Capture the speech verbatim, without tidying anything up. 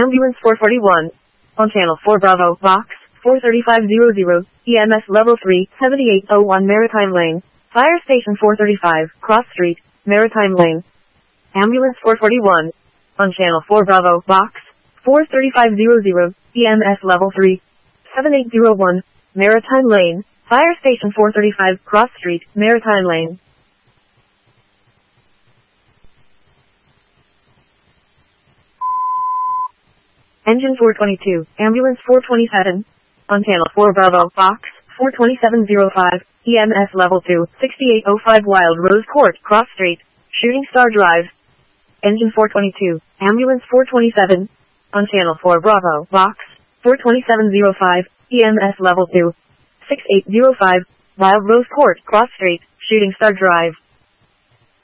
Ambulance four forty-one. On Channel four Bravo, Box four thirty-five hundred, E M S Level three, seventy-eight oh one Maritime Lane. Fire Station four thirty-five, Cross Street, Maritime Lane. Ambulance four forty-one. On Channel four Bravo, Box four thirty-five hundred, E M S Level three, seventy-eight oh one, Maritime Lane. Fire Station four thirty-five, Cross Street, Maritime Lane. Engine four twenty-two, Ambulance four twenty-seven. On Channel four Bravo, Box four twenty-seven oh five, E M S Level two, sixty-eight oh five Wild Rose Court, Cross Street, Shooting Star Drive. Engine four twenty-two, Ambulance four twenty-seven. On Channel four Bravo, Box four twenty-seven oh five, E M S Level two, sixty-eight oh five, Wild Rose Court, Cross Street, Shooting Star Drive.